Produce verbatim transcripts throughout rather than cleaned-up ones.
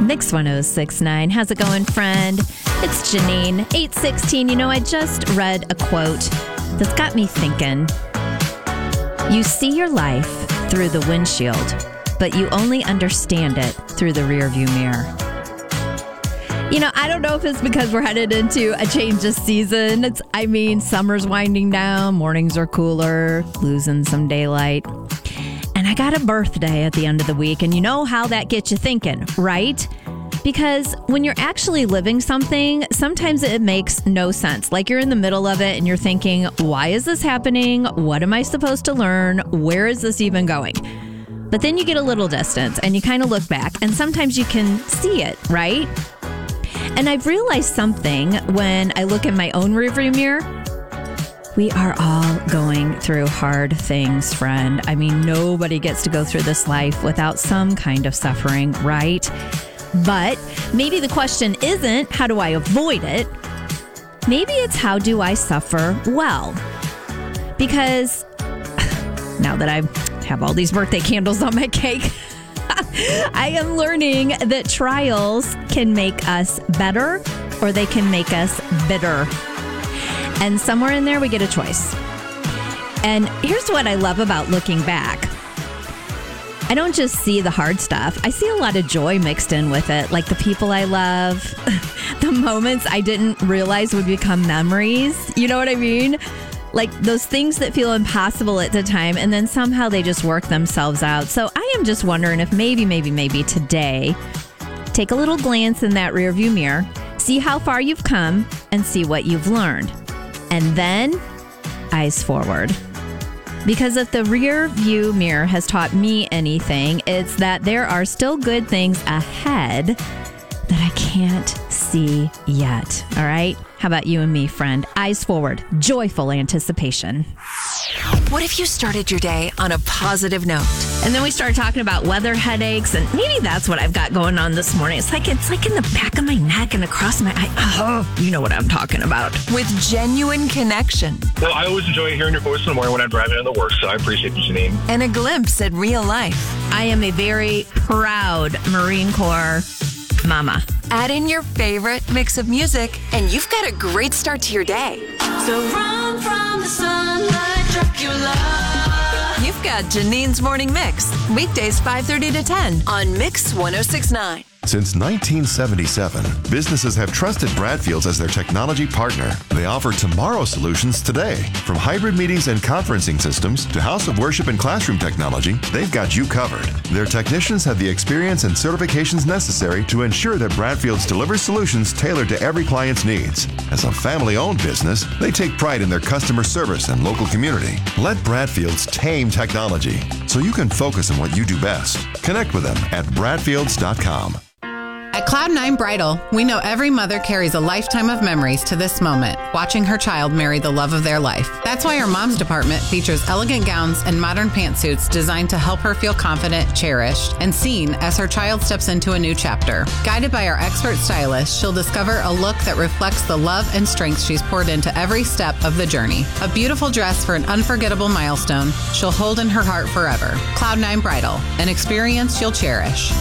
Mix one oh six point nine. How's it going, friend? It's Janine, eight sixteen. You know, I just read a quote that's got me thinking. You see your life through the windshield, but you only understand it through the rearview mirror. You know, I don't know if it's because we're headed into a change of season. It's, I mean, summer's winding down, mornings are cooler, losing some daylight. And I got a birthday at the end of the week, and you know how that gets you thinking, right? Because when you're actually living something, sometimes it makes no sense. Like you're in the middle of it and you're thinking, why is this happening? What am I supposed to learn? Where is this even going? But then you get a little distance and you kind of look back, and sometimes you can see it, right? And I've realized something when I look in my own rearview mirror. We are all going through hard things, friend. I mean, nobody gets to go through this life without some kind of suffering, right? But maybe the question isn't, how do I avoid it? Maybe it's, how do I suffer well? Because now that I have all these birthday candles on my cake, I am learning that trials can make us better or they can make us bitter. And somewhere in there, we get a choice. And here's what I love about looking back. I don't just see the hard stuff. I see a lot of joy mixed in with it, like the people I love, the moments I didn't realize would become memories. You know what I mean? Like those things that feel impossible at the time, and then somehow they just work themselves out. So I am just wondering if maybe, maybe, maybe today, take a little glance in that rearview mirror, see how far you've come, and see what you've learned. And then, eyes forward. Because if the rear view mirror has taught me anything, it's that there are still good things ahead that I can't see yet. All right? How about you and me, friend? Eyes forward. Joyful anticipation. What if you started your day on a positive note? And then we started talking about weather headaches, and maybe that's what I've got going on this morning. It's like it's like in the back of my neck and across my eye. Oh, you know what I'm talking about. With genuine connection. Well, I always enjoy hearing your voice in the morning when I'm driving into work, so I appreciate you, Janine. And a glimpse at real life. I am a very proud Marine Corps mama. Add in your favorite mix of music, and you've got a great start to your day. So run from the sunlight, Dracula. You've got Janine's Morning Mix, weekdays five thirty to ten on Mix one oh six point nine. Since nineteen seventy-seven, businesses have trusted Bradfields as their technology partner. They offer tomorrow solutions today. From hybrid meetings and conferencing systems to house of worship and classroom technology, they've got you covered. Their technicians have the experience and certifications necessary to ensure that Bradfields delivers solutions tailored to every client's needs. As a family-owned business, they take pride in their customer service and local community. Let Bradfields tame technology so you can focus on what you do best. Connect with them at bradfields dot com. At Cloud nine Bridal, we know every mother carries a lifetime of memories to this moment, watching her child marry the love of their life. That's why our mom's department features elegant gowns and modern pantsuits designed to help her feel confident, cherished, and seen as her child steps into a new chapter. Guided by our expert stylist, she'll discover a look that reflects the love and strength she's poured into every step of the journey. A beautiful dress for an unforgettable milestone she'll hold in her heart forever. Cloud nine Bridal, an experience you'll cherish.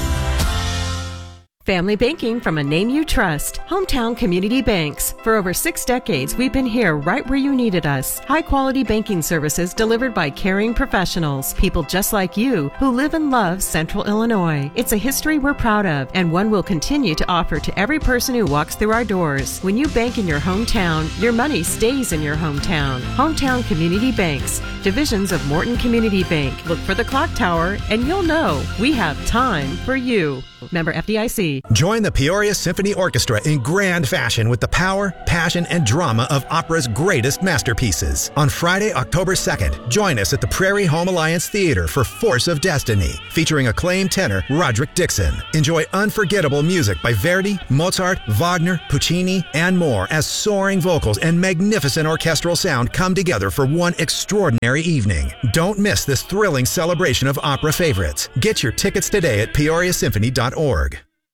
Family banking from a name you trust. Hometown Community Banks. For over six decades, we've been here right where you needed us. High-quality banking services delivered by caring professionals. People just like you who live and love Central Illinois. It's a history we're proud of and one we'll continue to offer to every person who walks through our doors. When you bank in your hometown, your money stays in your hometown. Hometown Community Banks. Divisions of Morton Community Bank. Look for the clock tower and you'll know we have time for you. Member F D I C. Join the Peoria Symphony Orchestra in grand fashion with the power, passion, and drama of opera's greatest masterpieces. On Friday, October second, join us at the Prairie Home Alliance Theater for Force of Destiny, featuring acclaimed tenor Roderick Dixon. Enjoy unforgettable music by Verdi, Mozart, Wagner, Puccini, and more as soaring vocals and magnificent orchestral sound come together for one extraordinary evening. Don't miss this thrilling celebration of opera favorites. Get your tickets today at peoria symphony dot org.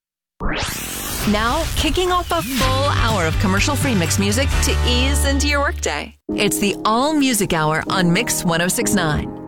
Now, kicking off a full hour of commercial-free mix music to ease into your workday. It's the All Music Hour on Mix one oh six point nine.